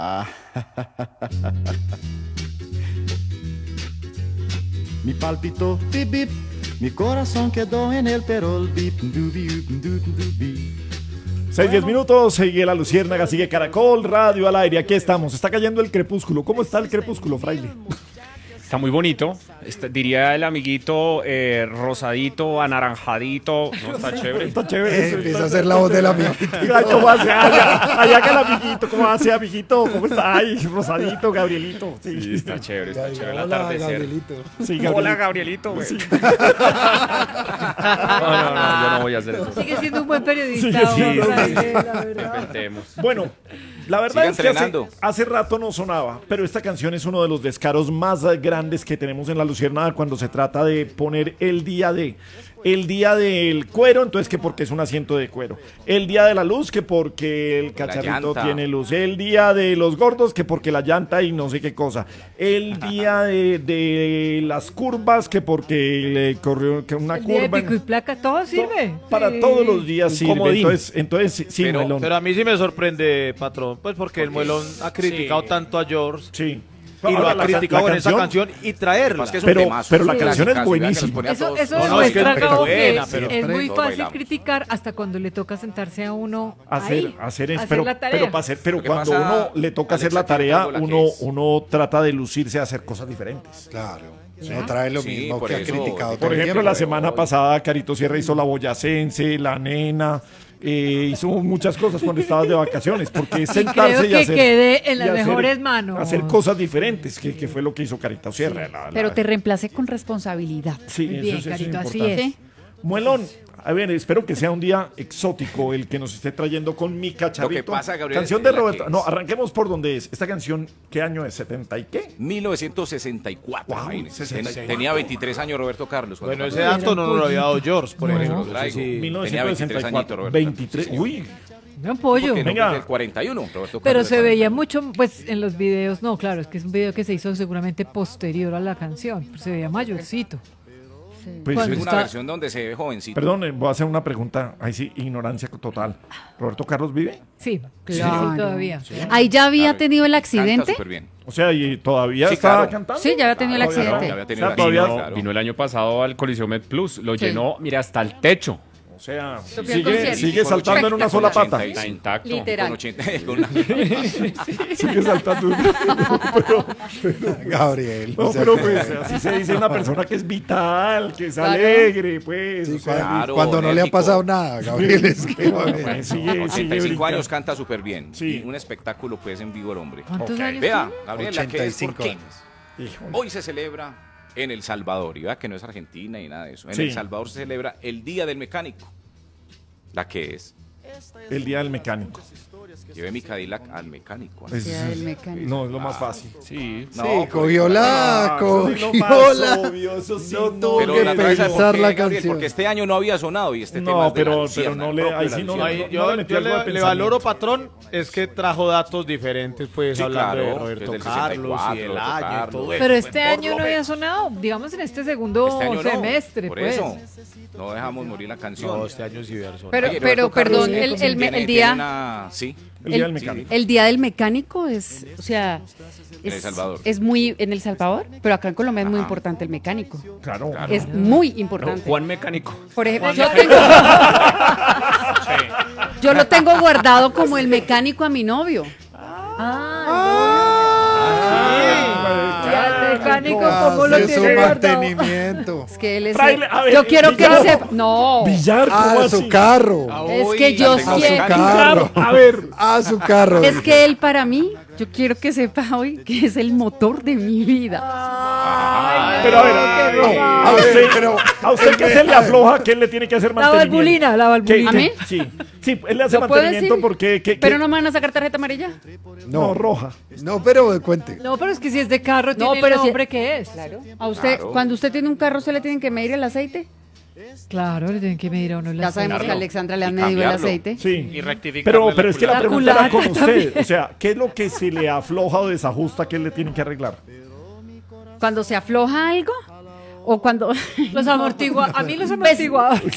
Mi palpitó, bip, bip. Mi corazón quedó en el perol, bip, dubi, dubi. 6-10 minutos, sigue La Luciérnaga, sigue Caracol Radio al aire, aquí estamos, está cayendo el crepúsculo. ¿Cómo está el crepúsculo, fraile? Está muy bonito, diría el amiguito rosadito, anaranjadito. ¿No? Está chévere. Está chévere. Empieza a hacer la voz del amiguito. Ay, ¿cómo hace? Allá que el amiguito, ¿cómo hace, amiguito? ¿Cómo está? Ay, rosadito, Gabrielito. Sí, está chévere el Hola, atardecer. Gabrielito. Sí, Hola, Gabrielito. Güey. Sí. No, yo no voy a hacer eso. Sigue siendo un buen periodista. Sigue siendo, Fraile, la verdad. Inventemos. Bueno, la verdad Siga es que entrenando. hace rato no sonaba, pero esta canción es uno de los descaros más grandes que tenemos en La Luciérnaga cuando se trata de poner el día del cuero, entonces que porque es un asiento de cuero, el día de la luz, que porque el cacharrito llanta. tiene luz, el día de los gordos, que porque la llanta y no sé qué cosa, el día de las curvas, que porque le corrió que una El día de curva. pico y placa, todo sirve. Para Sí. todos los días Un sirve, comodín. entonces sí, Pero- Melón. Pero a mí sí me sorprende, patrón, pues porque el Muelón ha criticado tanto a George Sí. y lo Ahora, ha criticado en esa canción y traerla. Más que es un Pero- temazo. pero la Sí. canción es Clásica, buenísima. que los pone a Eso, todos. eso No, no, es que demuestra es como que buena, pero es muy todos fácil bailamos. criticar hasta cuando le toca sentarse a uno hacer pero, la tarea. pero Lo que cuando pasa, uno le toca hacer Alexa, la tarea, tiene algo la uno, que es. uno trata de lucirse a hacer cosas diferentes. Claro. No trae lo Sí, mismo por que ha eso, criticado. por todo Por el ejemplo, tiempo. la semana pasada Carito Sierra hizo la boyacense, la nena, hizo muchas cosas cuando estabas de vacaciones, porque es Y sentarse creo y que hacer, quedé en las y hacer- mejores manos. hacer cosas diferentes, que fue lo que hizo Carito Sierra. Pero te reemplacé con responsabilidad. Sí, Muy eso bien, es Carito, así importante. es. Muelón, a ver, espero que sea un día exótico el que nos esté trayendo con mi cacharrito. Lo que pasa, Gabriel, canción es de la que Roberto. es. No, arranquemos por donde es. Esta canción, ¿qué año es? ¿70 y qué? 1964. Wow, imagínense. 64. Tenía 23 años Roberto Carlos. cuando Bueno, ese pasó. dato no nos lo había dado George, por No. ejemplo. Lo traigo. Sí. Tenía 23 añitos, Roberto. 23. Sí, señor. Uy, Un pollo. Porque no, Venga. desde el 41, Roberto Pero Carlos se del veía 41. mucho, pues, en los videos. No, claro, es que es un video que se hizo seguramente posterior a la canción. Pero se veía mayorcito. pues, Cuando Es una está- versión donde se ve jovencito. perdón, voy a hacer una pregunta. Ahí sí, ignorancia total. ¿Roberto Carlos vive? Sí, Claro. sí, todavía. Ahí ya había Claro, tenido el canta accidente. súper bien. O sea, ¿y todavía Sí, está claro. cantando? Sí, ya había tenido el Todavía no. accidente. Ya había tenido O la sea, todavía- canción, Vino, claro. vino el año pasado al Coliseo Med Plus, lo Sí. llenó, mira, hasta el techo. O sea, fui al sigue, concierto. sigue Con saltando en una 80, sola con pata. 85. Está intacto. Literal. Con 80, con una- Sigue saltando. Gabriel. No, o sea, pero pues así se dice una persona que es vital, que es Claro. alegre, pues. sí, o sea, Claro, cuando no le ha enérgico. pasado nada, Gabriel, es que pues, sigue, sigue 85 brincando. años canta súper bien. Sí. Y un espectáculo pues en vivo el hombre. ¿Cuántos Ok. años Vea, tiene? Gabriel, la que es 85 porque años. Híjole. hoy se celebra en El Salvador, y vea que no es Argentina ni nada de eso. En Sí. El Salvador se celebra el Día del Mecánico. La que es, El día del mecánico. llevé mi Cadillac al mecánico. Es- Día del mecánico. no, es lo más fácil. Sí. No, Sí, pues, cogió la, Eso sí, lo cogió más la. obvio, eso sí, No no, tuvo pero que la traes a pensar la Gabriel, canción. porque este año no había sonado y este tema No, es de la pero Luciérnaga, no le, propio ahí de la sí no, Luciérnaga. Ahí, no le yo metí algo de le pensamiento. valoro, patrón, es que trajo datos diferentes, pues, Sí, hablando de claro, Roberto desde el Carlos 64, y el Roberto año y Carlos. todo eso. Pero pues, este por año lo no había menos. sonado, digamos, en este segundo Este año no, semestre, por pues. eso no dejamos morir la canción. No, este año sí verso. Pero, Oye, pero, Roberto Carlos perdón, el tiene día, una- sí, El día del el- mecánico. el día del mecánico es, o sea, En El Salvador. es muy en El Salvador, pero acá en Colombia es muy Ajá. importante el mecánico. Claro. Claro. Es muy importante. Juan Mecánico. Por ejemplo, yo lo tengo guardado como el mecánico a mi novio. Y al mecánico, ¿cómo lo Hace tiene su guardado? mantenimiento. Es que él es. Fraile, a ver, yo quiero que él Villar. sepa. No. Villar, ¿cómo A así? su carro. Es Uy, que yo la tengo quiero. mecánica. Carro. A ver, A su carro. Es que él para mí, yo quiero que sepa hoy que es el motor de mi vida. pero a ver, qué no, romántico. a usted que se le afloja, ¿qué le tiene que hacer La mantenimiento? valvulina, la valvulina. ¿A mí? Sí, sí, él le hace ¿Lo puedo mantenimiento decir? porque... Pero no me van a sacar tarjeta amarilla. No, roja. No, pero cuente. No, pero es que si es de carro, No, tiene pero el si- nombre que es. A usted, Claro. cuando usted tiene un carro, ¿se le tienen que medir el aceite? Claro, le tienen que medir a uno el Ya aceite. sabemos que a Alexandra le han Y medido el cambiarlo. aceite. Sí. Y rectificarle Pero la es que la culata. pregunta era con La culata usted. también. O sea, ¿qué es lo que se le afloja o desajusta que él le tiene que arreglar? Cuando se afloja algo o cuando... Los amortiguadores. A mí los amortiguadores.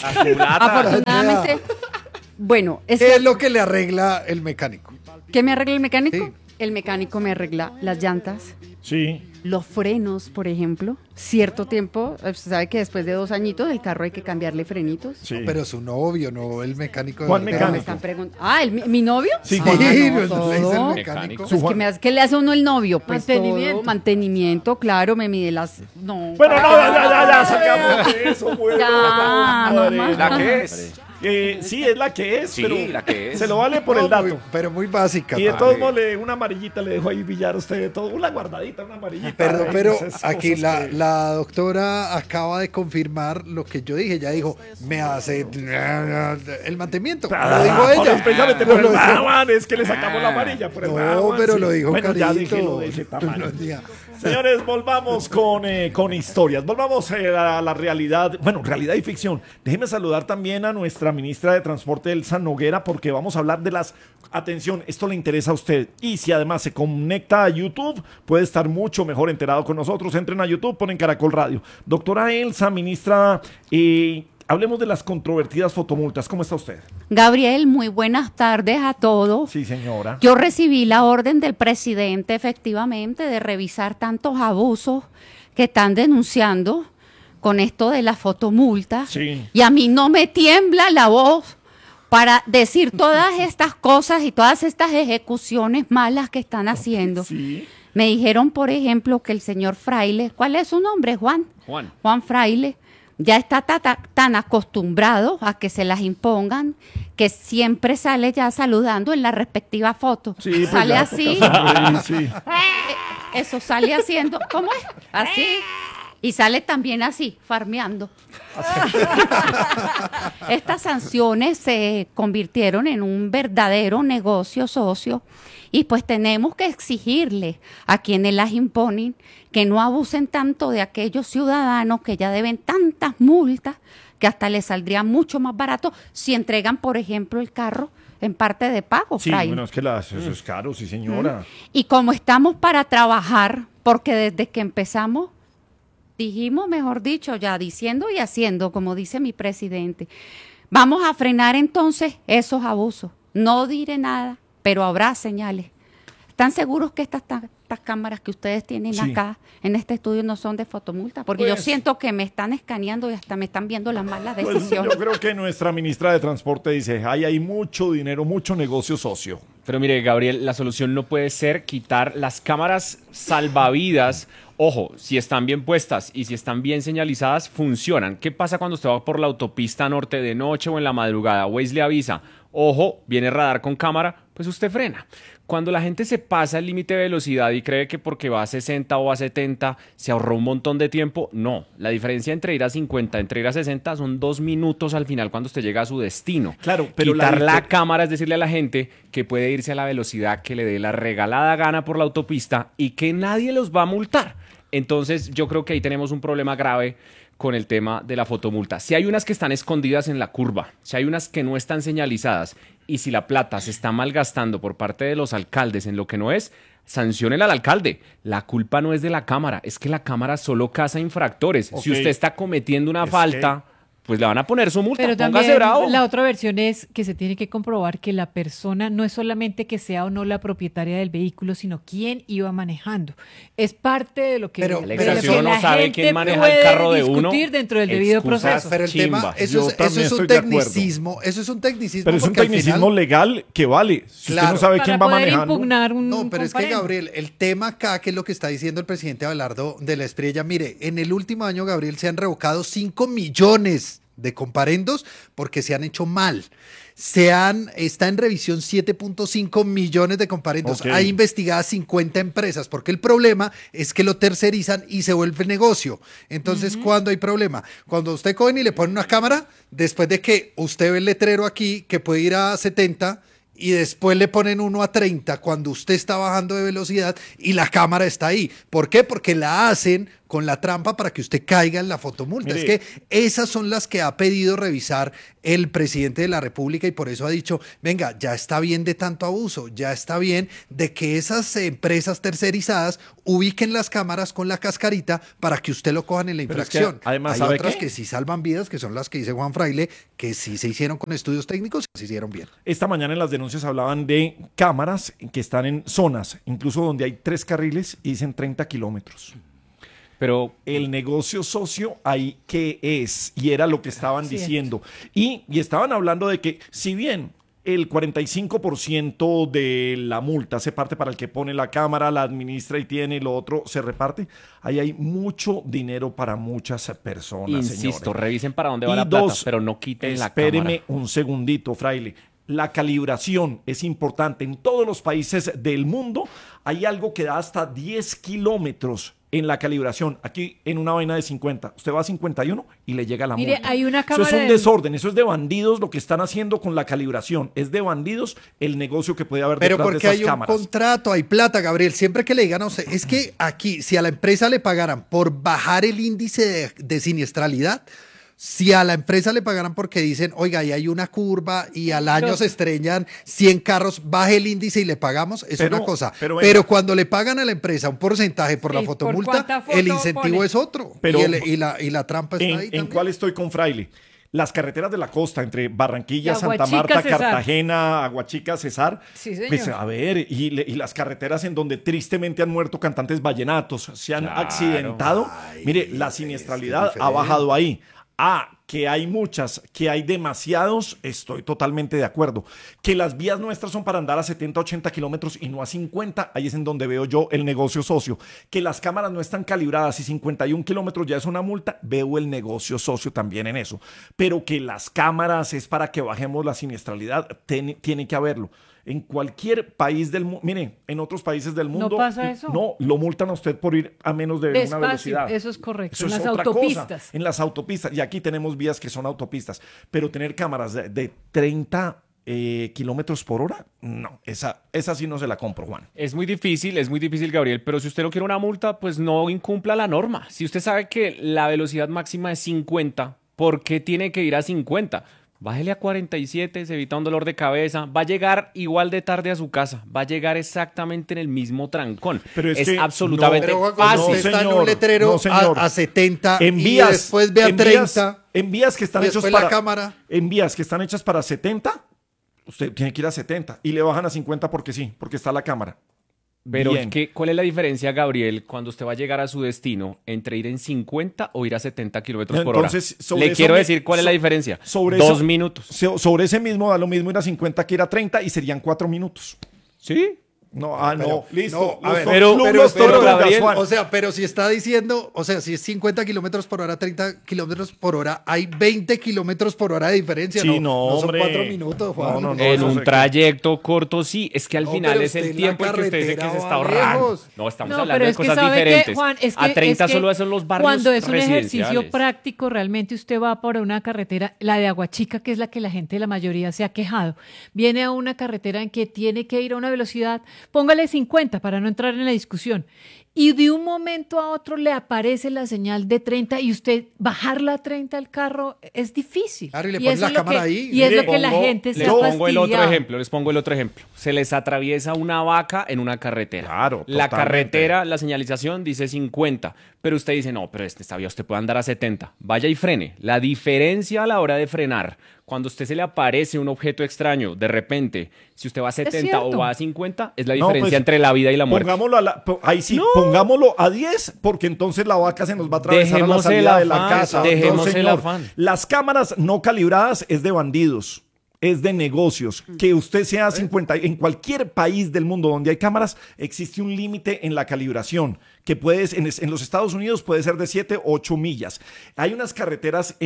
Afortunadamente, bueno, es ¿Qué que, es lo que le arregla el mecánico? ¿qué me arregla el mecánico? Sí. el mecánico me arregla las llantas, Sí. los frenos, por ejemplo. Cierto tiempo, usted sabe que después de 2 añitos el carro hay que cambiarle frenitos. Sí. Pero su novio, no el mecánico. ¿Cuál Pero me mecánico? están preguntando. ¿mi novio? Sí, Sí, Ah, no, le todo. dice el Mecánico. mecánico. Su Juan- ¿Qué le hace a uno el novio? Pues Mantenimiento. todo, mantenimiento, claro, me mide las... No, Bueno, no, para ya, sacamos de eso, güey. Ya, no más. ¿La que es? Sí, es la que es, Sí, pero la que es. se lo vale por No, el dato. pero muy básica. Y de también. todos modos, una amarillita le dejo ahí billar a usted de todo. Una guardadita, una amarillita. Pero, Ay, pero esas aquí cosas que- la doctora acaba de confirmar lo que yo dije. Ya dijo, me hace el mantenimiento. Lo dijo Por ella. especialmente por el Bawan, es que le sacamos la amarilla por el No, Bawan, pero sí. lo dijo Bueno, ya Carito. déjelo de ese tamaño. No diga. Señores, volvamos con historias. Volvamos a la realidad, bueno, realidad y ficción. Déjeme saludar también a nuestra ministra de Transporte, Elsa Noguera, porque vamos a hablar de las... Atención, esto le interesa a usted. Y si además se conecta a YouTube, puede estar mucho mejor enterado con nosotros. Entren a YouTube, ponen Caracol Radio. Doctora Elsa, ministra, hablemos de las controvertidas fotomultas. ¿Cómo está usted? Gabriel, muy buenas tardes a todos. Sí, señora. Yo recibí la orden del presidente, efectivamente, de revisar tantos abusos que están denunciando con esto de la fotomulta. Sí. Y a mí no me tiembla la voz para decir todas estas cosas y todas estas ejecuciones malas que están haciendo. Sí. Me dijeron, por ejemplo, que el señor Fraile, ¿cuál es su nombre, Juan? Juan Fraile, ya está tan acostumbrado a que se las impongan que siempre sale ya saludando en la respectiva foto. Sí, pues sale ya, así. Sí. Eso sale haciendo, ¿cómo es? Así. Y sale también así, farmeando. Estas sanciones se convirtieron en un verdadero negocio socio y pues tenemos que exigirle a quienes las imponen que no abusen tanto de aquellos ciudadanos que ya deben tantas multas que hasta les saldría mucho más barato si entregan, por ejemplo, el carro en parte de pago. Sí, Fray. bueno, es que eso es caro, sí, señora. Y como estamos para trabajar, porque desde que empezamos dijimos, mejor dicho, ya diciendo y haciendo, como dice mi presidente, vamos a frenar entonces esos abusos. No diré nada, pero habrá señales. ¿Están seguros que estas cámaras que ustedes tienen Sí. acá en este estudio no son de fotomulta? Porque yo Pues- siento que me están escaneando y hasta me están viendo las malas Pues decisiones. yo creo que nuestra ministra de Transporte dice, ay, hay mucho dinero, mucho negocio socio. Pero mire, Gabriel, la solución no puede ser quitar las cámaras salvavidas. Ojo, si están bien puestas y si están bien señalizadas, funcionan. ¿Qué pasa cuando usted va por la autopista norte de noche o en la madrugada? Waze le avisa, ojo, viene radar con cámara, pues usted frena. Cuando la gente se pasa el límite de velocidad y cree que porque va a 60 o a 70 se ahorró un montón de tiempo, no. La diferencia entre ir a 50, entre ir a 60 son 2 minutos al final cuando usted llega a su destino. Claro, pero quitar la la cámara es decirle a la gente que puede irse a la velocidad que le dé la regalada gana por la autopista y que nadie los va a multar. Entonces yo creo que ahí tenemos un problema grave con el tema de la fotomulta. Si hay unas que están escondidas en la curva, si hay unas que no están señalizadas y si la plata se está malgastando por parte de los alcaldes en lo que no es, sancionen al alcalde. La culpa no es de la cámara, es que la cámara solo caza infractores. Ok. Si usted está cometiendo una Es falta, pues le van a poner su multa. Pero Póngase también bravo. la otra versión es que se tiene que comprobar que la persona no es solamente que sea o no la propietaria del vehículo, sino quién iba manejando. Es parte de lo que, Pero- de pero lo si que uno no la sabe gente quién maneja el puede carro de uno, discutir dentro del debido excusas. proceso. Pero el tema, Chimba. eso Yo es también un estoy de acuerdo. tecnicismo. Eso es un tecnicismo. Pero es un porque al tecnicismo final- legal que vale. Si usted Claro. no sabe Para quién va poder manejando. impugnar un No, pero es que, comparendo. Gabriel, el tema acá, que es lo que está diciendo el presidente Abelardo de la Espriella, mire, en el último año, Gabriel, se han revocado 5 millones de comparendos porque se han hecho mal. Está en revisión 7.5 millones de comparendos. Ok. Hay investigadas 50 empresas, porque el problema es que lo tercerizan y se vuelve negocio. Entonces, ¿cuándo hay problema? Cuando usted cogen y le ponen una cámara, después de que usted ve el letrero aquí, que puede ir a 70, y después le ponen uno a 30 cuando usted está bajando de velocidad y la cámara está ahí. ¿Por qué? Porque la hacen con la trampa para que usted caiga en la fotomulta. Mire. Es que esas son las que ha pedido revisar el presidente de la República y por eso ha dicho, venga, ya está bien de tanto abuso, ya está bien de que esas empresas tercerizadas ubiquen las cámaras con la cascarita para que usted lo cojan en la Pero es que, infracción. además, Hay ¿sabe otras qué? que sí salvan vidas, que son las que dice Juan Fraile, que sí se hicieron con estudios técnicos y se hicieron bien. Esta mañana en las denuncias hablaban de cámaras que están en zonas, incluso donde hay 3 carriles y dicen 30 kilómetros. Pero El negocio socio ahí qué es, y era lo que estaban Cierto. diciendo. Y estaban hablando de que si bien el 45% de la multa se parte para el que pone la cámara, la administra y tiene, lo otro se reparte, ahí hay mucho dinero para muchas personas, insisto, señores. revisen para dónde va Y la plata, dos, pero no quiten la Espéreme cámara. un segundito, Fraile. La calibración es importante. En todos los países del mundo hay algo que da hasta 10 kilómetros en la calibración. Aquí en una vaina de 50. Usted va a 51 y le llega la Mire, multa. hay una Eso cámara es un en- desorden. Eso es de bandidos lo que están haciendo con la calibración. Es de bandidos el negocio que puede haber Pero detrás de porque esas hay un cámaras. contrato, hay plata, Gabriel. Siempre que le digan a usted, es que aquí, si a la empresa le pagaran por bajar el índice de siniestralidad, si a la empresa le pagaran porque dicen, oiga, ahí hay una curva y al año Pero- se estrellan 100 carros, baje el índice y le pagamos, es Pero- una cosa. pero Pero, venga. cuando le pagan a la empresa un porcentaje por Sí, la ¿por fotomulta, cuánta foto el incentivo pone? es otro. Pero- y la trampa está ahí ¿En también. cuál estoy con Fraile? Las carreteras de la costa entre Barranquilla, Y Santa Aguachica, Marta, Cesar. Cartagena, Aguachica, Cesar. Sí, señor. Pues a ver, y las carreteras en donde tristemente han muerto cantantes vallenatos, se han Claro. accidentado. Mire, la siniestralidad es ha bajado diferente. ahí. Que hay muchas, que hay demasiados, estoy totalmente de acuerdo. Que las vías nuestras son para andar a 70, 80 kilómetros y no a 50, ahí es en donde veo yo el negocio socio. Que las cámaras no están calibradas y 51 kilómetros ya es una multa, veo el negocio socio también en eso. Pero que las cámaras es para que bajemos la siniestralidad, tiene que haberlo. En cualquier país del mundo, mire, en otros países del mundo, pasa eso? no, lo multan a usted por ir a menos de una Despacio, velocidad. eso es correcto, Eso en es las otra cosa. autopistas. En las autopistas, y aquí tenemos vías que son autopistas, pero tener cámaras de 30 kilómetros por hora, no, esa sí no se la compro, Juan. Es muy difícil, Gabriel, pero si usted no quiere una multa, pues no incumpla la norma. Si usted sabe que la velocidad máxima es 50, ¿por qué tiene que ir a 50? Bájele a 47, se evita un dolor de cabeza, va a llegar igual de tarde a su casa, va a llegar exactamente en el mismo trancón. Pero es es que absolutamente Pero Juan, cuando fácil. usted está en señor, un letrero no, señor. a 70 En y vías, después ve a en vías- 30 en vías que están y hechos después para la cámara. en vías que están hechas para 70, usted tiene que ir a 70 y le bajan a 50 porque sí, porque está la cámara. Pero Bien. ¿cuál es la diferencia, Gabriel, cuando usted va a llegar a su destino entre ir en 50 o ir a 70 kilómetros por hora? Entonces, sobre Le eso quiero me- decir cuál es la diferencia. sobre 2 eso- minutos. Sobre ese mismo da lo mismo ir a 50 que ir a 30 y serían 4 minutos. ¿Sí? No, Pero- no, listo. no, a ver, Los pero, toros, Gabriel, Juan. O sea, pero si está diciendo, o sea, si es 50 kilómetros por hora, 30 kilómetros por hora, hay 20 kilómetros por hora de diferencia. Sí, no, son hombre. 4 minutos, Juan. No, En eso un sé que- trayecto corto, sí. Es que al No, final pero es el usted en la tiempo en que usted dice que se carretera está va ahorrando. lejos. No, estamos No, hablando pero de es que cosas sabe que, diferentes. Juan, es a que, 30 es que solo son los barrios cuando es un ejercicio residenciales. práctico, realmente usted va por una carretera, la de Aguachica, que es la que la gente, la mayoría se ha quejado, viene a una carretera en que tiene que ir a una velocidad, póngale 50 para no entrar en la discusión, y de un momento a otro le aparece la señal de 30 y usted bajarla a 30 al carro es difícil. Claro, y le eso pones la es lo cámara que- ahí. Y es Mire, lo que la gente se Les ha pongo el otro fastidiado. ejemplo, les pongo el otro ejemplo. Se les atraviesa una vaca en una carretera. Claro, La totalmente. carretera, la señalización dice 50, pero usted dice, no, pero esta vía usted puede andar a 70. Vaya y frene. La diferencia a la hora de frenar, cuando a usted se le aparece un objeto extraño, de repente, si usted va a 70 o cierto. va a 50, es la No, diferencia pues, entre la vida y la muerte. Pongámoslo ahí sí, pongámoslo a 10, porque entonces la vaca se nos va a atravesar a la Dejemos salida el de la afán, casa. dejemos el señor. afán. Las cámaras no calibradas es de bandidos. Es de negocios. Que usted sea 50, en cualquier país del mundo donde hay cámaras, existe un límite en la calibración, que puedes, en los Estados Unidos puede ser de 7 o 8 millas. Hay unas carreteras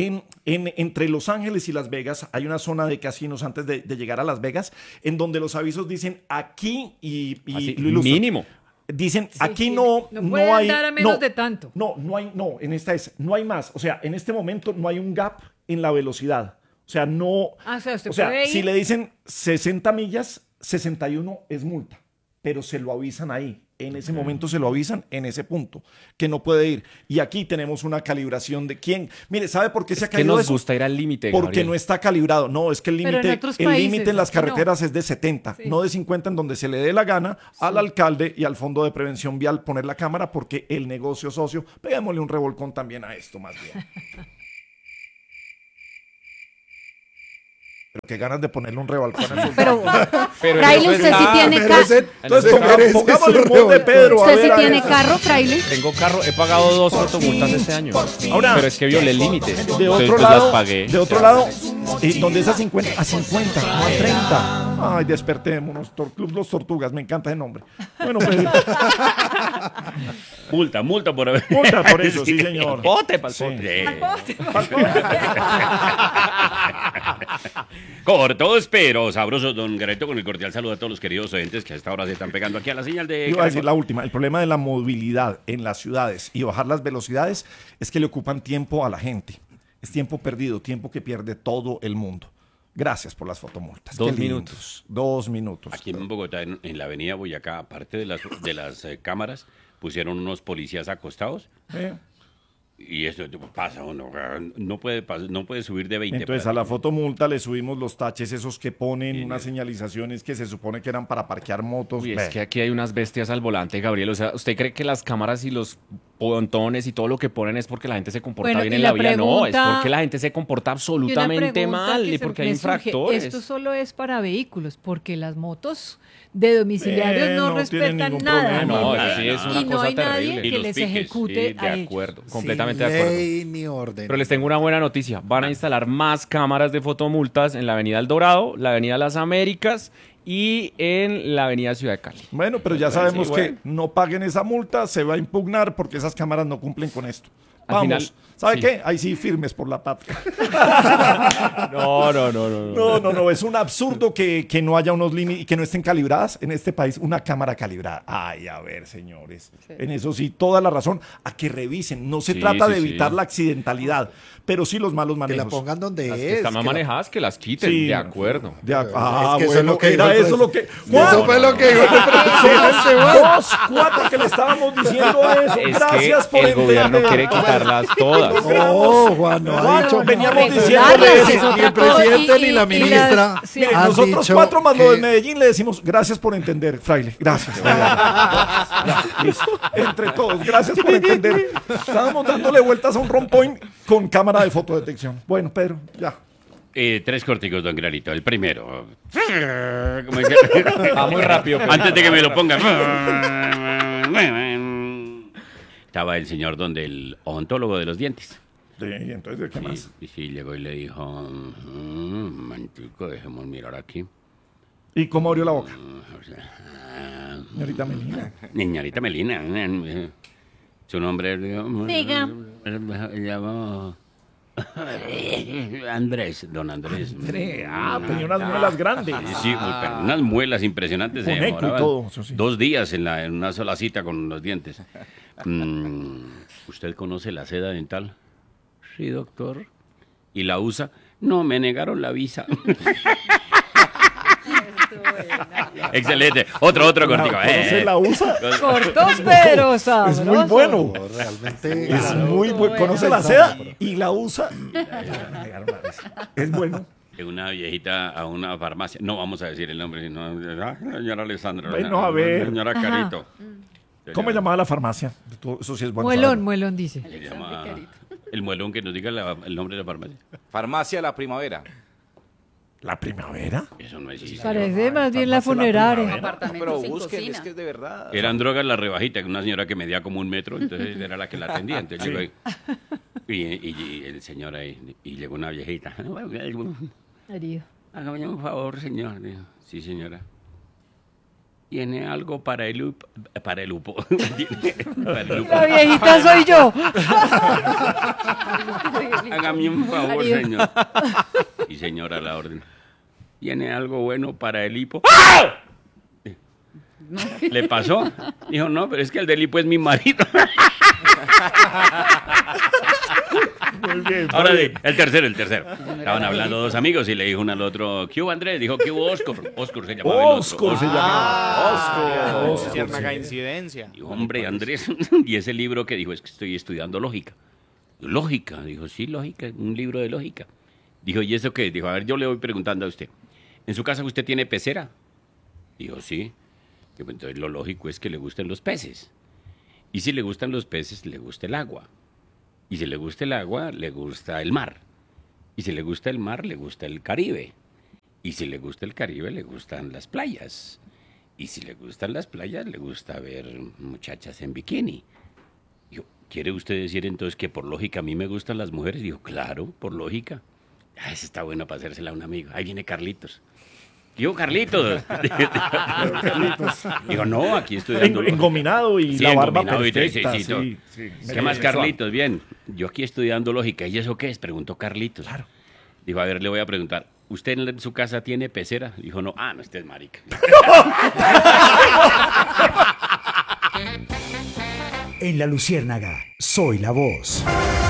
entre Los Ángeles y Las Vegas, hay una zona de casinos antes de llegar a Las Vegas, en donde los avisos dicen aquí y Así, lo ilustran. mínimo. Dicen, aquí sí, no no puede hay... andar a menos no, de tanto. No, en esta no hay más. O sea, en este momento no hay un gap en la velocidad. O sea, no... O sea, usted puede si ir- le dicen 60 millas, 61 es multa. pero se lo avisan ahí. En ese momento se lo avisan en ese punto, que no puede ir. Y aquí tenemos una calibración de quién. Mire, ¿sabe por qué se ha que caído nos eso? gusta ir al límite, Porque Gabriel. no está calibrado. No, es que el Pero en límite otros el países, límite en las aquí no. carreteras es de 70, no de 50, en donde se le dé la gana al alcalde y al Fondo de Prevención Vial poner la cámara, porque el negocio socio, peguémosle un revolcón también a esto más bien. Pero qué ganas de ponerle un revolcón a esos Pero, Pero Fraile, usted sí tiene carro. Entonces merece pongámosle su un gol de Pedro. a ¿Usted sí ver, a tiene ver. carro, Fraile? Tengo carro, he pagado 2 fotomultas este año. Ahora, pero es que violé el límite. De Entonces, otro pues, lado, las pagué. de otro lado, donde es a 50, no a 30. Ay, despertémonos, Club Los Tortugas, me encanta ese nombre. Bueno, pues, Multa por haber. multa por eso, sí, señor. Bote pa'l Sí. bote. Cortos pero sabrosos, don Gareto, con el cordial saludo a todos los queridos oyentes que a esta hora se están pegando aquí a la señal de... Iba a decir la última. El problema de la movilidad en las ciudades y bajar las velocidades es que le ocupan tiempo a la gente. Es tiempo perdido, tiempo que pierde todo el mundo. Gracias por las fotomultas. 2 Qué minutos. lindos. 2 minutos. Aquí en Bogotá, en la avenida Boyacá, aparte de las cámaras, pusieron unos policías acostados. Y esto pasa, no puede subir de 20. Entonces a la fotomulta le subimos los taches esos que ponen unas señalizaciones que se supone que eran para parquear motos. Uy, es que aquí hay unas bestias al volante, Gabriel. O sea, ¿usted cree que las cámaras y los pontones y todo lo que ponen es porque la gente se comporta Bueno, bien y en la la vía? No, es pregunta- porque la gente se comporta Y una absolutamente pregunta mal que y se porque hay me surge, infractores. Esto solo es para vehículos, porque las motos de domiciliarios no no tienen respetan ningún nada. problema. No, No, eso sí es una y no cosa hay nadie terrible. Y que los les piques, ejecute Sí, de a ellos. acuerdo, completamente Sin de acuerdo. ley ni orden. Pero les tengo una buena noticia. Van a instalar más cámaras de fotomultas en la Avenida El Dorado, la Avenida Las Américas y en la Avenida Ciudad de Cali. Bueno, pero ya sabemos sí, bueno. que no paguen esa multa, se va a impugnar porque esas cámaras no cumplen con esto. Al Vamos, final, ¿sabe sí. qué? Ahí sí, firmes por la patria. No. No, es un absurdo que no haya unos límites y que no estén calibradas en este país una cámara calibrada. Ay, a ver, señores, en eso sí, toda la razón, a que revisen. No se Sí, trata sí, de sí. evitar la accidentalidad, pero sí los malos Que manejos. la pongan donde Las que es. están mal que la- manejadas, que las quiten, Sí. de acuerdo. Que eso es que lo que era dijo el eso lo que... Eso fue lo que dijo el presidente. Dos, cuatro que le estábamos diciendo eso. Es Gracias que por el gobierno entender. quiere quitarlas todas. No, Juan, no ha Juan, dicho. veníamos regularlas diciéndole es eso. otra Ni el cosa. presidente ni la Y ministra. sí, Miren, han nosotros dicho 4 más lo que- de Medellín le decimos gracias por entender, Fraile. Gracias. Ya, listo. Entre todos, gracias por entender. Estábamos dándole vueltas a un rompoint con cámara de fotodetección. Bueno, Pedro, ya. 3 corticos, don Granito. El primero. Va muy rápido. pero- Antes de que me lo pongan. Estaba el señor donde el odontólogo de los dientes. Sí, entonces, ¿qué más? Y sí, llegó y le dijo, mantico, dejemos mirar aquí. ¿Y cómo abrió la boca? O sea, Señorita Melina. Señorita Melina, su nombre es... Diga. Llamo... Andrés, don Andrés. Tenía unas muelas grandes. Sí, pero unas muelas impresionantes. Se Con eco y demoraban todo, eso sí. 2 días en una sola cita con los dientes. ¿Usted conoce la seda dental? Sí, doctor. ¿Y la usa? No, me negaron la visa. Excelente. Otro cortico. ¿Conoce la usa? Cortos pero Es sabrosos. muy bueno. No, realmente. Es muy bueno. ¿Conoce la seda? Y la usa. Es bueno. Una viejita a una farmacia. No vamos a decir el nombre, sino señora Alessandra. Bueno, a ver. Señora Carito. ¿Cómo llamaba la farmacia? Eso sí es bueno. Muelón, saberlo. muelón dice. Se llama el muelón que nos diga el nombre de la farmacia. Farmacia La Primavera. ¿La primavera? Eso no existe. Parece más bien la funeraria. Apartamento Pero sin busquen, cocina. es que es de verdad. Eran drogas la rebajita, que una señora que medía como 1 metro, entonces era la que la atendía. Entonces llegó ahí. Y el señor ahí, y llegó una viejita. Herido. Hágame un favor, señor. Dijo, sí, señora. ¿Tiene algo para el lupo? Para el lupo. Para el lupo. La viejita soy yo. Hágame un favor, Herido. señor. Y señora, a la orden. ¿Tiene algo bueno para el hipo? ¡Ah! ¿Le pasó? Dijo, no, pero es que el del hipo es mi marido. Muy bien. Ahora el tercero. Estaban hablando dos amigos y le dijo uno al otro, ¿qué hubo Andrés? Dijo, ¿qué hubo Oscar? Oscar se llamaba el otro. Oscar se llamaba. Oscar. Ciérnaga incidencia. Dijo, hombre, Andrés, y ese libro que dijo, es que estoy estudiando lógica. ¿Lógica? Dijo, sí, lógica, un libro de lógica. Dijo, ¿y eso qué? Dijo, a ver, yo le voy preguntando a usted. ¿En su casa usted tiene pecera? Dijo, sí. Dijo, entonces lo lógico es que le gusten los peces. Y si le gustan los peces, le gusta el agua. Y si le gusta el agua, le gusta el mar. Y si le gusta el mar, le gusta el Caribe. Y si le gusta el Caribe, le gustan las playas. Y si le gustan las playas, le gusta ver muchachas en bikini. Dijo, ¿quiere usted decir entonces que por lógica a mí me gustan las mujeres? Dijo, claro, por lógica. Ah, esa está bueno para hacérsela a un amigo. Ahí viene Carlitos. Digo, Carlitos. Digo, no, aquí estudiando. Engominado y sí, la barba perfecta. Sí. ¿Qué más, Carlitos? Bien, yo aquí estudiando lógica. ¿Y eso qué es? Preguntó Carlitos. Claro. Dijo, a ver, le voy a preguntar. ¿Usted en su casa tiene pecera? Dijo, no. Ah, no, usted es marica. En La Luciérnaga, soy la voz.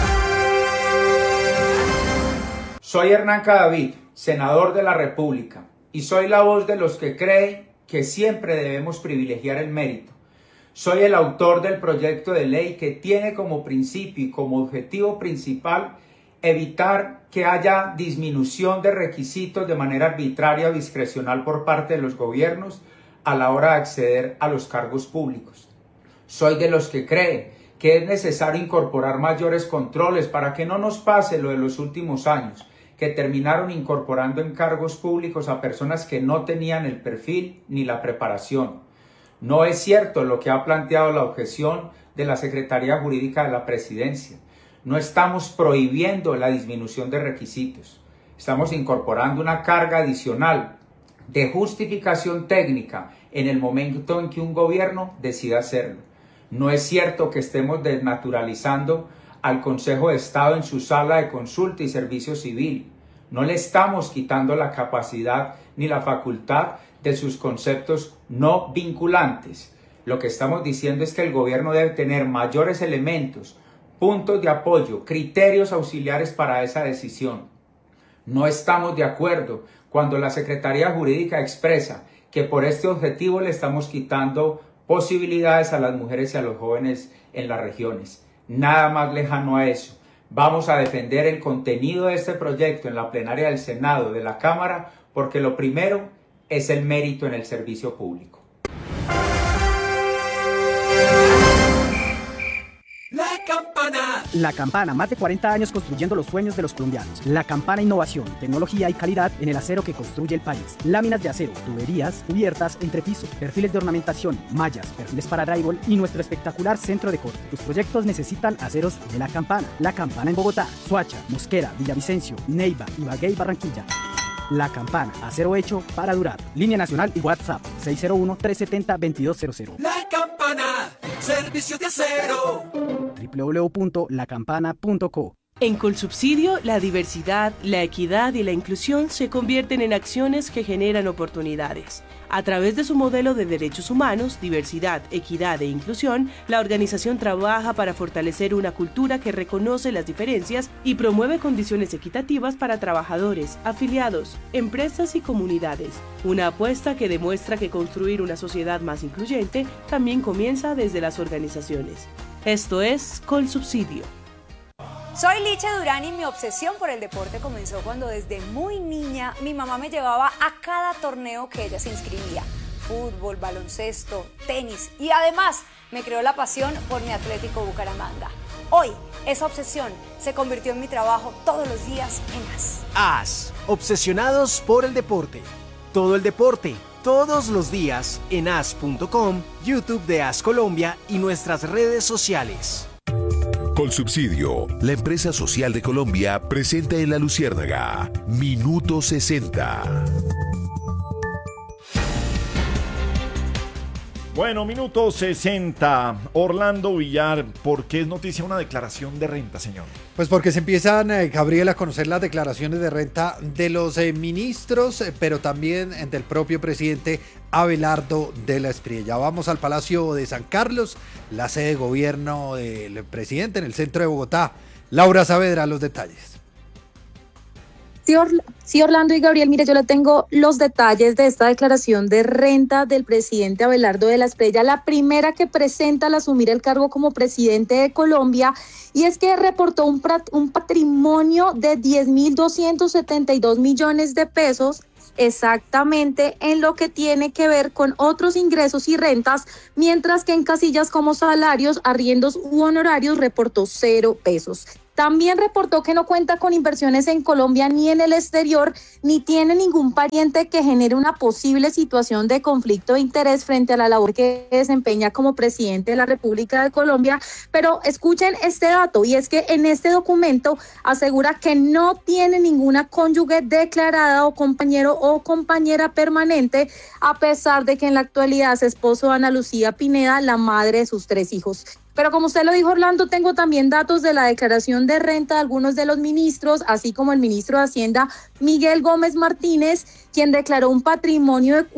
Soy Hernán Cadavid, senador de la República, y soy la voz de los que creen que siempre debemos privilegiar el mérito. Soy el autor del proyecto de ley que tiene como principio y como objetivo principal evitar que haya disminución de requisitos de manera arbitraria o discrecional por parte de los gobiernos a la hora de acceder a los cargos públicos. Soy de los que creen que es necesario incorporar mayores controles para que no nos pase lo de los últimos años, que terminaron incorporando en cargos públicos a personas que no tenían el perfil ni la preparación. No es cierto lo que ha planteado la objeción de la Secretaría Jurídica de la Presidencia. No estamos prohibiendo la disminución de requisitos. Estamos incorporando una carga adicional de justificación técnica en el momento en que un gobierno decida hacerlo. No es cierto que estemos desnaturalizando al Consejo de Estado en su sala de consulta y servicio civil. No le estamos quitando la capacidad ni la facultad de sus conceptos no vinculantes. Lo que estamos diciendo es que el gobierno debe tener mayores elementos, puntos de apoyo, criterios auxiliares para esa decisión. No estamos de acuerdo cuando la Secretaría Jurídica expresa que por este objetivo le estamos quitando posibilidades a las mujeres y a los jóvenes en las regiones. Nada más lejano a eso. Vamos a defender el contenido de este proyecto en la plenaria del Senado, de la Cámara, porque lo primero es el mérito en el servicio público. La Campana, más de 40 años construyendo los sueños de los colombianos. La Campana, innovación, tecnología y calidad en el acero que construye el país. Láminas de acero, tuberías, cubiertas, entrepiso, perfiles de ornamentación, mallas, perfiles para drywall y nuestro espectacular centro de corte. Tus proyectos necesitan aceros de La Campana. La Campana en Bogotá, Soacha, Mosquera, Villavicencio, Neiva, Ibagué y Barranquilla. La Campana, acero hecho para durar. Línea nacional y WhatsApp 601-370-2200. La Campana, servicio de acero. www.lacampana.co. En Colsubsidio, la diversidad, la equidad y la inclusión se convierten en acciones que generan oportunidades. A través de su modelo de derechos humanos, diversidad, equidad e inclusión, la organización trabaja para fortalecer una cultura que reconoce las diferencias y promueve condiciones equitativas para trabajadores, afiliados, empresas y comunidades. Una apuesta que demuestra que construir una sociedad más incluyente también comienza desde las organizaciones. Esto es Colsubsidio. Soy Licha Durán y mi obsesión por el deporte comenzó cuando desde muy niña mi mamá me llevaba a cada torneo que ella se inscribía. Fútbol, baloncesto, tenis y además me creó la pasión por mi Atlético Bucaramanga. Hoy esa obsesión se convirtió en mi trabajo todos los días en AS. AS, obsesionados por el deporte. Todo el deporte, todos los días en as.com, YouTube de AS Colombia y nuestras redes sociales. Colsubsidio, la empresa social de Colombia, presenta en La Luciérnaga, Minuto 60. Bueno, minuto 60. Orlando Villar, ¿por qué es noticia una declaración de renta, señor? Pues porque se empiezan, Gabriel, a conocer las declaraciones de renta de los ministros, pero también del propio presidente Abelardo de la Espriella. Vamos al Palacio de San Carlos, la sede de gobierno del presidente en el centro de Bogotá. Laura Saavedra, los detalles. Sí, Orlando y Gabriel, mire, yo le tengo los detalles de esta declaración de renta del presidente Abelardo de la Espriella, la primera que presenta al asumir el cargo como presidente de Colombia, y es que reportó un patrimonio de 10.272 millones de pesos, exactamente en lo que tiene que ver con otros ingresos y rentas, mientras que en casillas como salarios, arriendos u honorarios reportó 0 pesos. También reportó que no cuenta con inversiones en Colombia ni en el exterior, ni tiene ningún pariente que genere una posible situación de conflicto de interés frente a la labor que desempeña como presidente de la República de Colombia. Pero escuchen este dato, y es que en este documento asegura que no tiene ninguna cónyuge declarada o compañero o compañera permanente, a pesar de que en la actualidad es esposo de Ana Lucía Pineda, la madre de sus 3 hijos. Pero como usted lo dijo, Orlando, tengo también datos de la declaración de renta de algunos de los ministros, así como el ministro de Hacienda, Miguel Gómez Martínez, quien declaró un patrimonio de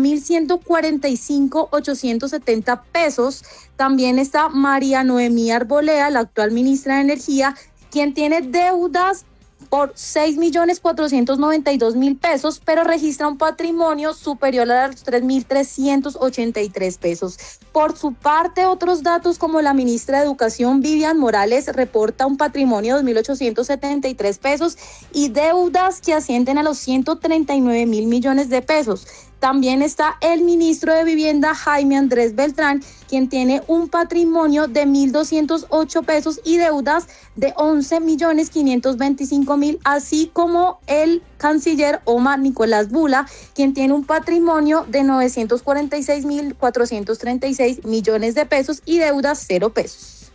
4.145.870 pesos. También está María Noemí Arboleda, la actual ministra de Energía, quien tiene deudas por 6.492.000 pesos, pero registra un patrimonio superior a los 3.383 pesos. Por su parte, otros datos como la ministra de Educación, Vivian Morales, reporta un patrimonio de 2.873 pesos y deudas que ascienden a los 139.000 millones de pesos. También está el ministro de Vivienda, Jaime Andrés Beltrán, quien tiene un patrimonio de 1.208 pesos y deudas de 11.525.000, así como el canciller Omar Nicolás Bula, quien tiene un patrimonio de 946.436 millones de pesos y deudas 0 pesos.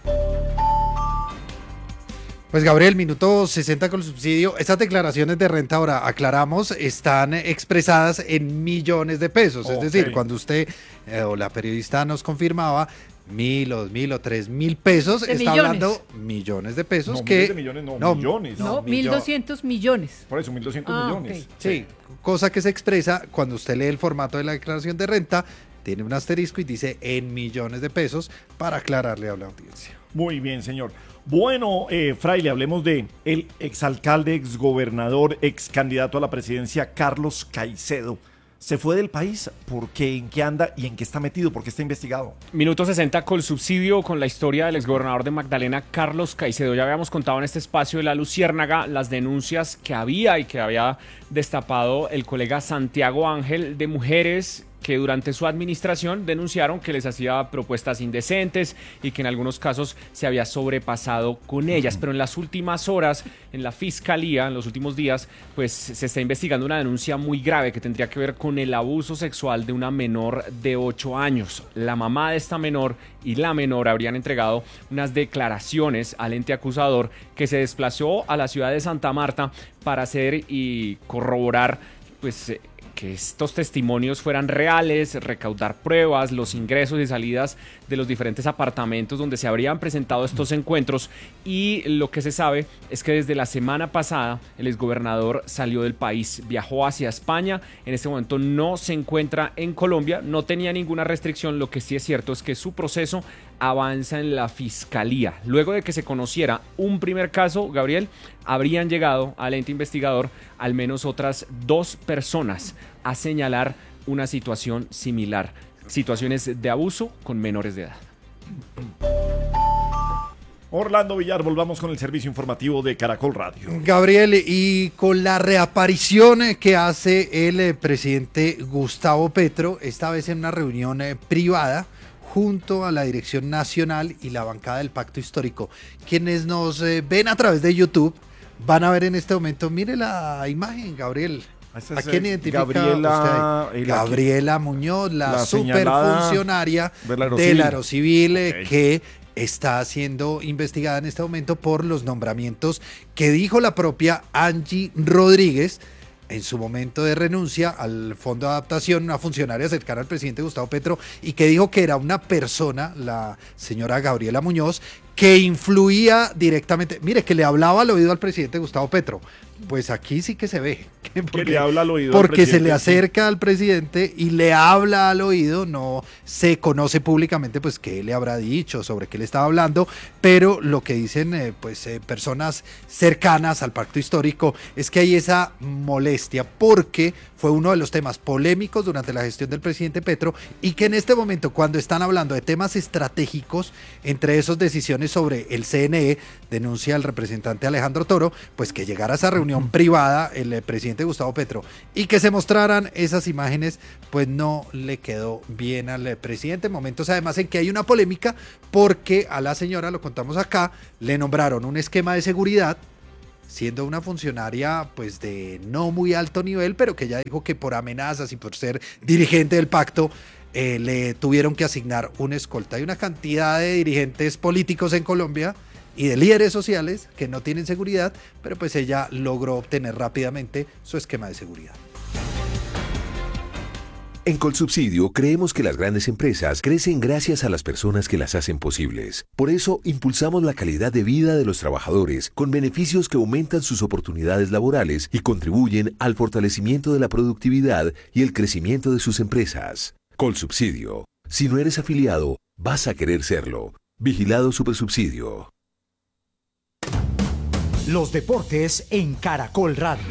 Pues Gabriel, minuto 60 con el subsidio. Estas declaraciones de renta, ahora aclaramos, están expresadas en millones de pesos. Okay. Es decir, cuando usted o la periodista nos confirmaba 1.000 o 2.000 o 3.000 pesos, está millones. Hablando millones de pesos. No, miles de millones, no, millones. No, 1.200 millones. Por eso, 1.200 millones. Okay. Sí, cosa que se expresa cuando usted lee el formato de la declaración de renta, tiene un asterisco y dice en millones de pesos para aclararle a la audiencia. Muy bien, señor. Bueno, Fraile, hablemos de el exalcalde, exgobernador, excandidato a la presidencia, Carlos Caicedo. ¿Se fue del país? ¿Por qué? ¿En qué anda? ¿Y en qué está metido? ¿Por qué está investigado? Minuto 60 con subsidio, con la historia del exgobernador de Magdalena, Carlos Caicedo. Ya habíamos contado en este espacio de La Luciérnaga las denuncias que había y que había destapado el colega Santiago Ángel de mujeres que durante su administración denunciaron que les hacía propuestas indecentes y que en algunos casos se había sobrepasado con ellas. Pero en las últimas horas, en la fiscalía, en los últimos días, pues se está investigando una denuncia muy grave que tendría que ver con el abuso sexual de una menor de 8 años. La mamá de esta menor y la menor habrían entregado unas declaraciones al ente acusador, que se desplazó a la ciudad de Santa Marta para hacer y corroborar, pues, que estos testimonios fueran reales, recaudar pruebas, los ingresos y salidas de los diferentes apartamentos donde se habrían presentado estos encuentros. Y lo que se sabe es que desde la semana pasada el exgobernador salió del país, viajó hacia España, en este momento no se encuentra en Colombia, no tenía ninguna restricción. Lo que sí es cierto es que su proceso avanza en la fiscalía. Luego de que se conociera un primer caso, Gabriel, habrían llegado al ente investigador al menos otras 2 personas a señalar una situación similar, situaciones de abuso con menores de edad. Orlando Villar, volvamos con el servicio informativo de Caracol Radio. Gabriel, y con la reaparición que hace el presidente Gustavo Petro, esta vez en una reunión privada, junto a la Dirección Nacional y la bancada del Pacto Histórico. Quienes nos ven a través de YouTube van a ver en este momento, mire la imagen, Gabriel. ¿A quién identifica usted? Gabriela Muñoz, la superfuncionaria del Aerocivil, que está siendo investigada en este momento por los nombramientos que dijo la propia Angie Rodríguez en su momento de renuncia al Fondo de Adaptación, una funcionaria cercana al presidente Gustavo Petro, y que dijo que era una persona, la señora Gabriela Muñoz, que influía directamente, mire, que le hablaba al oído al presidente Gustavo Petro. Pues aquí sí que se ve. Que le habla al oído porque al se le presidente. acerca al presidente y le habla al oído, no se conoce públicamente pues qué le habrá dicho, sobre qué le estaba hablando, pero lo que dicen personas cercanas al pacto histórico es que hay esa molestia porque fue uno de los temas polémicos durante la gestión del presidente Petro y que en este momento, cuando están hablando de temas estratégicos, entre esos decisiones sobre el CNE, denuncia el representante Alejandro Toro, pues que llegara a esa reunión privada el presidente Gustavo Petro y que se mostraran esas imágenes, pues no le quedó bien al presidente. Momentos además en que hay una polémica porque a la señora, lo contamos acá, le nombraron un esquema de seguridad siendo una funcionaria pues de no muy alto nivel, pero que ya dijo que por amenazas y por ser dirigente del pacto le tuvieron que asignar una escolta. Hay una cantidad de dirigentes políticos en Colombia y de líderes sociales que no tienen seguridad, pero pues ella logró obtener rápidamente su esquema de seguridad. En Colsubsidio creemos que las grandes empresas crecen gracias a las personas que las hacen posibles. Por eso impulsamos la calidad de vida de los trabajadores con beneficios que aumentan sus oportunidades laborales y contribuyen al fortalecimiento de la productividad y el crecimiento de sus empresas. Colsubsidio. Si no eres afiliado, vas a querer serlo. Vigilado Supersubsidio. Los deportes en Caracol Radio.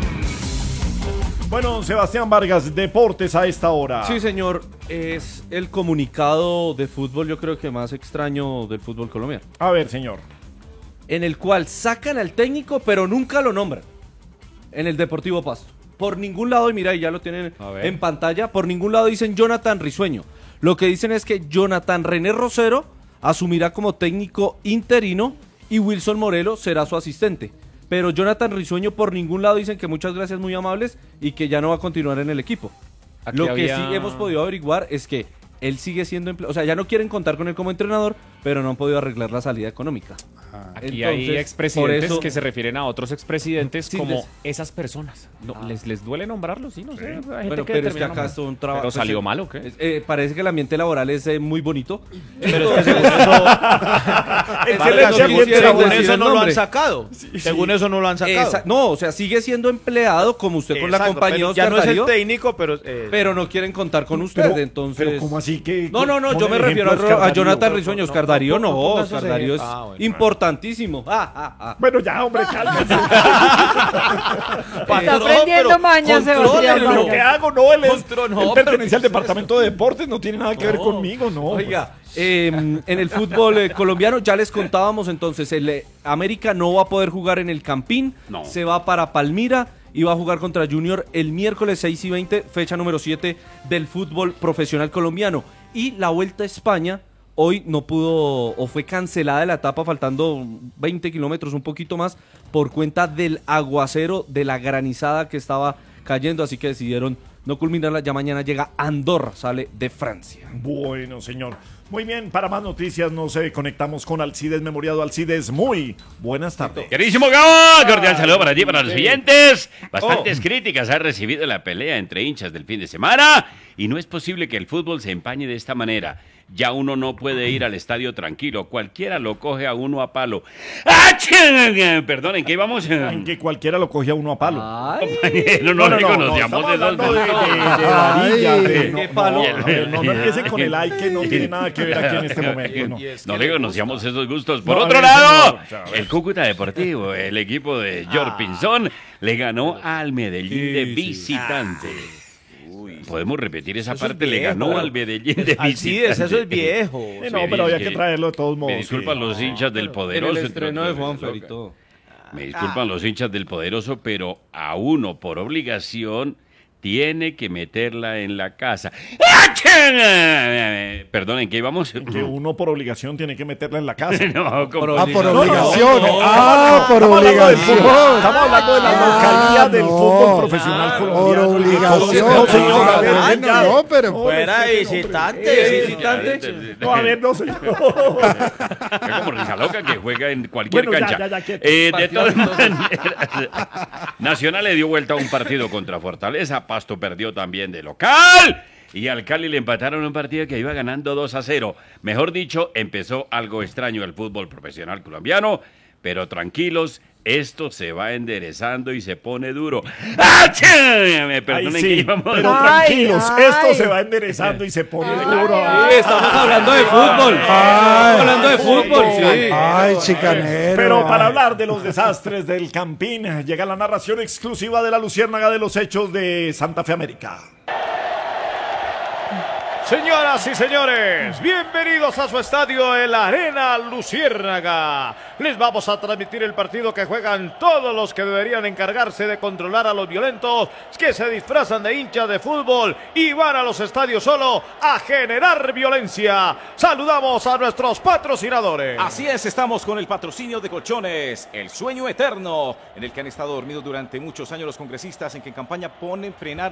Bueno, Sebastián Vargas, deportes a esta hora. Sí, señor, es el comunicado de fútbol, yo creo que más extraño del fútbol colombiano. A ver, señor. En el cual sacan al técnico, pero nunca lo nombran. En el Deportivo Pasto. Por ningún lado, y mira, ya lo tienen en pantalla, por ningún lado dicen Jonathan Risueño. Lo que dicen es que Jonathan René Rosero asumirá como técnico interino y Wilson Morelo será su asistente. Pero Jonathan Risueño por ningún lado dicen que muchas gracias, muy amables, y que ya no va a continuar en el equipo. Lo que sí hemos podido averiguar es que él sigue siendo empleado, o sea, ya no quieren contar con él como entrenador, pero no han podido arreglar la salida económica. Aquí Entonces, hay expresidentes por eso, que se refieren a otros expresidentes sí, como esas personas. No, ¿les duele nombrarlos? Sí, no sé. Hay gente bueno, que pero es que determina acá es un trabajo. ¿Pero salió mal o qué? Parece que el ambiente laboral es muy bonito. Pero es que según eso no lo han sacado. Según eso no lo han sacado. No, o sea, sigue siendo empleado como usted con la compañía. Ya no es el técnico, pero no quieren contar con usted, entonces. Pero ¿cómo así que? No, yo me refiero a Jonathan Risueño. Oscar Darío no, Oscar Darío es importantísimo. Bueno, ya, hombre, cálmese. Está aprendiendo mañas, Sebastián. Lo que hago, no, él pertenece al departamento de deportes, no tiene nada que ver conmigo, no. Oiga, en el fútbol colombiano ya les contábamos entonces, el América no va a poder jugar en el Campín, se va para Palmira y va a jugar contra Junior el miércoles 6 y 20, fecha número 7 del fútbol profesional colombiano. Y la Vuelta a España hoy no pudo o fue cancelada la etapa faltando 20 kilómetros, un poquito más, por cuenta del aguacero, de la granizada que estaba cayendo, así que decidieron no culminarla. Ya mañana llega Andorra, sale de Francia. Bueno, señor. Muy bien, para más noticias nos conectamos con Alcides Memoriado. Alcides, muy buenas tardes. Queridísimo Gabo, cordial saludo para ti, para los siguientes. Bastantes críticas ha recibido la pelea entre hinchas del fin de semana y no es posible que el fútbol se empañe de esta manera. Ya uno no puede ir al estadio tranquilo, cualquiera lo coge a uno a palo. ¡Ah, perdón, ¿en qué íbamos? En que cualquiera lo coge a uno a palo. Compañero, no reconocíamos ¿Qué palo? No empiecen con el ay que no tiene nada que ver aquí en este momento. No le conocíamos esos gustos. Por otro lado, el Cúcuta Deportivo, el equipo de George Pinzón, le ganó al Medellín de visitante. Podemos repetir esa parte, le ganó al Medellín de visitante. Eso es viejo. No, pero había que traerlo de todos modos. Me disculpan los hinchas del Poderoso. En el estreno de Juanfer y todo. Me disculpan los hinchas del Poderoso, pero a uno por obligación tiene que meterla en la casa. Perdón, ¿en qué íbamos? Que uno por obligación tiene que meterla en la casa. No, por obligación. Por obligación. Estamos hablando de la localía del fútbol profesional colombiano. Por obligación. No, señor, a ver, No, pero fuera visitante. No, a ver, no, señor. Es como Risa Loca que juega en cualquier cancha. De todas maneras, Nacional le dio vuelta a un partido contra Fortaleza. Pasto perdió también de local. Y al Cali le empataron un partido que iba ganando 2-0. Mejor dicho, empezó algo extraño el fútbol profesional colombiano. Pero tranquilos, esto se va enderezando y se pone duro. Me perdonen que íbamos. Pero tranquilos, esto se va enderezando y se pone duro. Sí, estamos hablando de fútbol. Hablando de fútbol, sí. Ay, chicanero. Pero para hablar de los desastres del Campín, llega la narración exclusiva de la Luciérnaga de los hechos de Santa Fe América. Señoras y señores, bienvenidos a su estadio, el Arena Luciérnaga. Les vamos a transmitir el partido que juegan todos los que deberían encargarse de controlar a los violentos que se disfrazan de hinchas de fútbol y van a los estadios solo a generar violencia. Saludamos a nuestros patrocinadores. Así es, estamos con el patrocinio de Colchones, el sueño eterno, en el que han estado dormidos durante muchos años los congresistas, en que en campaña ponen frenar